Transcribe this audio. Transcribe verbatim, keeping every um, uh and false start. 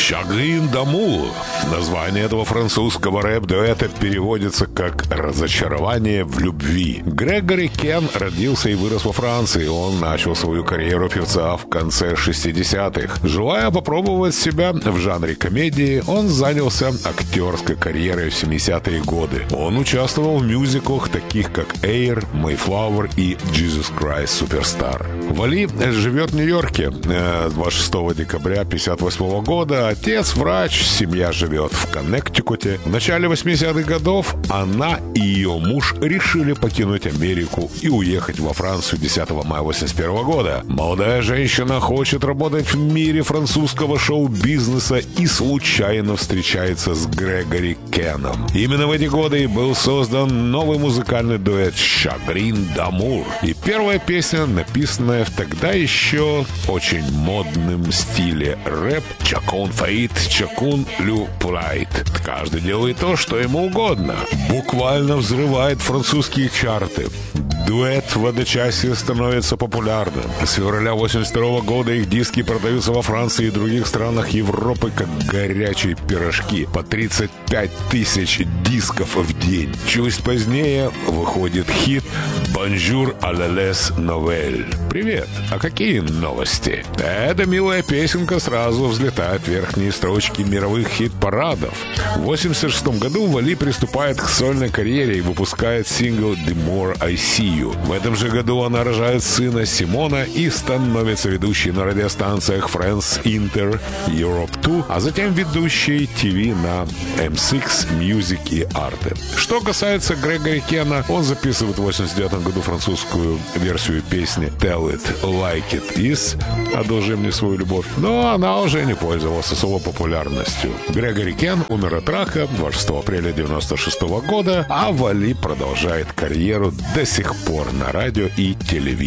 «Chagrin d'amour». Название этого французского рэп-дуэта переводится как «разочарование в любви». Грегори Кен родился и вырос во Франции. Он начал свою карьеру певца в конце шестидесятых. Желая попробовать себя в жанре комедии, он занялся актерской карьерой в семидесятые годы. Он участвовал в мюзиклах, таких как «Air», «Mayflower» и «Jesus Christ Superstar». Вали живет в Нью-Йорке. двадцать шестого декабря тысяча девятьсот пятьдесят восьмого года отец врач, семья живет в Коннектикуте. В начале восьмидесятых годов она и ее муж решили покинуть Америку и уехать во Францию десятого мая восемьдесят первого года. Молодая женщина хочет работать в мире французского шоу-бизнеса и случайно встречается с Грегори Кеном. Именно в эти годы и был создан новый музыкальный дуэт «Chagrin d'amour». И первая песня, написанная в тогда еще очень модном стиле рэп, «Chacun fait, chacun lui plaît». Каждый делает то, что ему угодно. Буквально взрывает французские чарты. Дуэт в одночасье становится популярным. С февраля восемьдесят второго года их диски продаются во Франции и других странах Европы как горячие пирожки. По тридцать пять тысяч дисков в день. Чуть позднее выходит хит «Bonjour à la les nouvelles». Привет, а какие новости? Эта милая песенка сразу взлетает в верхние строчки мировых хит-парадов. В восемьдесят шестом году Вали приступает к сольной карьере и выпускает сингл «The More I See You». В этом же году она рожает сына Симона и становится ведущей на радиостанциях France Inter, Europe два, а затем ведущей ТВ на эм шесть Music и Arte. Что касается Грегори Кена, он записывает в восемьдесят девятом году французскую версию песни «Tell It Like It Is» «Одолжи мне свою любовь», но она уже не пользовалась особой популярностью. Грегори Кен умер от рака двадцать шестого апреля девяносто шестого года, а Вали продолжает карьеру до сих пор на радио и телевидении.